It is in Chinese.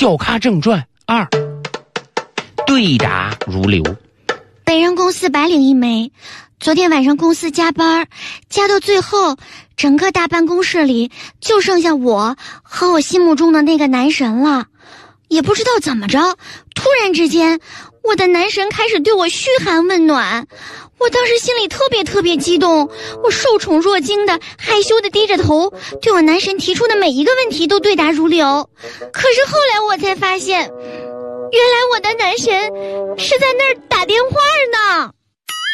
小咖正传2，对答如流。 本人公司白领一枚，昨天晚上公司加班，加到最后，整个大办公室里就剩下我和我心目中的那个男神了。也不知道怎么着，突然之间，我的男神开始对我嘘寒问暖。我当时心里特别激动，我受宠若惊的害羞的低着头，对我男神提出的每一个问题都对答如流。可是后来我才发现，原来我的男神是在那儿打电话呢。